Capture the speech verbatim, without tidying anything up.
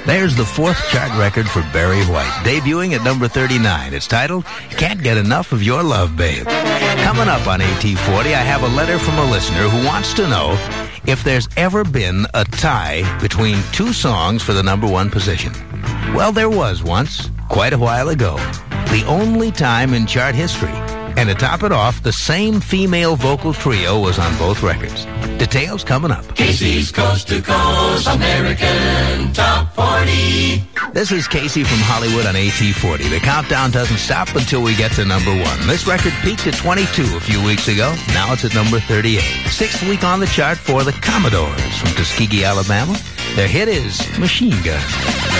There's the fourth chart record for Barry White, debuting at number thirty-nine. It's titled, Can't Get Enough of Your Love, Babe. Coming up on A T forty, I have a letter from a listener who wants to know if there's ever been a tie between two songs for the number one position. Well, there was once, quite a while ago. The only time in chart history. And to top it off, the same female vocal trio was on both records. Details coming up. Casey's Coast to Coast American Top forty. This is Casey from Hollywood on A T forty. The countdown doesn't stop until we get to number one. This record peaked at twenty-two a few weeks ago. Now it's at number thirty-eight. Sixth week on the chart for the Commodores from Tuskegee, Alabama. Their hit is Machine Gun.